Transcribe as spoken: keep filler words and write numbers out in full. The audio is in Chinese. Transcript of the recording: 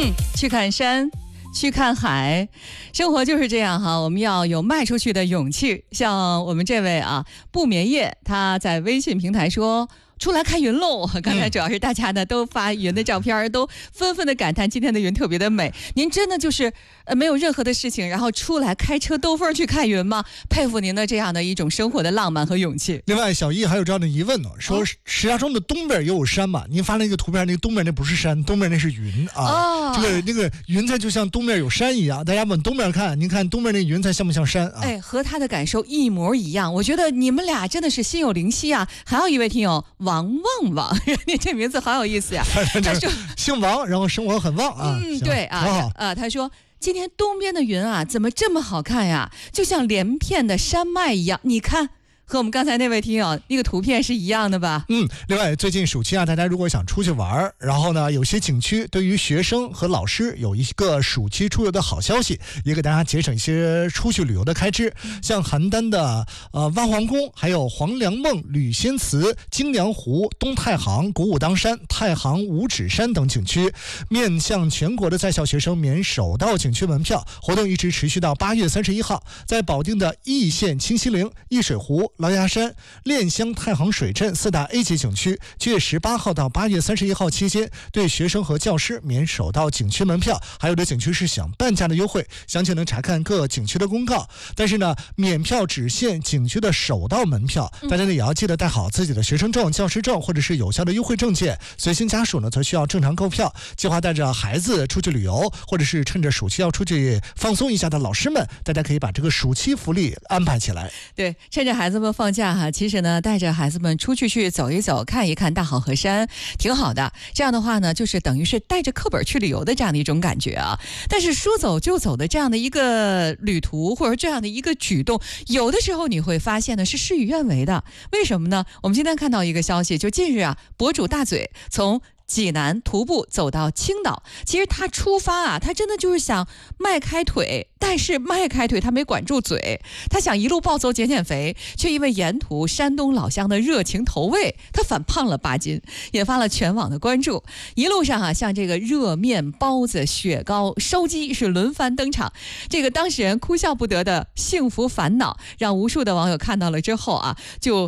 嗯，去看山，去看海，生活就是这样哈，我们要有迈出去的勇气。像我们这位啊，不眠夜，他在微信平台说出来看云喽。刚才主要是大家呢都发云的照片，都纷纷的感叹今天的云特别的美。您真的就是呃没有任何的事情，然后出来开车兜风去看云吗？佩服您的这样的一种生活的浪漫和勇气。 另外，小易还有这样的疑问呢，说石家庄的东边也有山嘛？您发了一个图片，那个东边那不是山，东边那是云啊。哦、这个那个云彩就像东边有山一样，大家往东边看，您看东边那云彩像不像山啊？ 哎，和他的感受一模一样。我觉得你们俩真的是心有灵犀啊。还有一位听友王旺旺，你这名字好有意思呀、啊。他说姓王，然后生活很旺啊。 嗯，对啊，啊，他说今天东边的云啊，怎么这么好看呀？就像连片的山脉一样，你看。和我们刚才那位听友那个图片是一样的吧？ 嗯，另外最近暑期啊，大家如果想出去玩，然后呢，有些景区对于学生和老师有一个暑期出游的好消息，也给大家节省一些出去旅游的开支。像邯郸的呃万皇宫，还有黄粱梦、吕仙祠、京娘湖、东太行、鼓舞当山、太行五指山等景区，面向全国的在校学生免首到景区门票，活动一直持续到八月三十一号。在保定的易县清西陵、易水湖、狼牙山、练香、太行水镇四大 A 级景区，七月十八号到八月三十一号期间，对学生和教师免首到景区门票，还有的景区是享半价的优惠，详情能查看各景区的公告。但是呢，免票只限景区的首到门票，大家呢也要记得带好自己的学生证、教师证或者是有效的优惠证件。随行家属呢，则需要正常购票。计划带着孩子出去旅游，或者是趁着暑期要出去放松一下的老师们，大家可以把这个暑期福利安排起来。 对，趁着孩子们放假哈，其实呢，带着孩子们出去去走一走，看一看大好河山，挺好的。这样的话呢，就是等于是带着课本去旅游的这样的一种感觉啊。但是说走就走的这样的一个旅途，或者这样的一个举动，有的时候你会发现呢是事与愿违的。为什么呢？我们今天看到一个消息，就近日啊，博主大嘴从济南徒步走到青岛，其实他出发啊，他真的就是想迈开腿，但是迈开腿他没管住嘴，他想一路暴走减减肥，却因为沿途山东老乡的热情投喂，他反胖了八斤，引发了全网的关注。一路上啊，像这个热面、包子、雪糕、烧鸡是轮番登场，这个当事人哭笑不得的幸福烦恼，让无数的网友看到了之后啊，就